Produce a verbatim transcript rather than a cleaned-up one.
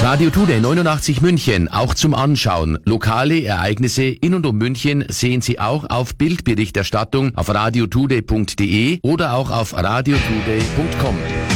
Radio Today neunundachtzig München, auch zum Anschauen. Lokale Ereignisse in und um München sehen Sie auch auf Bildberichterstattung auf radiotoday punkt de oder auch auf radiotoday punkt com.